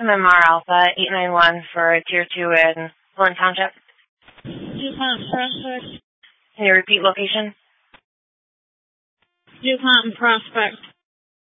MMR Alpha 891 for Tier 2 in Flint Township. DuPont Prospect. Can you repeat location? DuPont Prospect.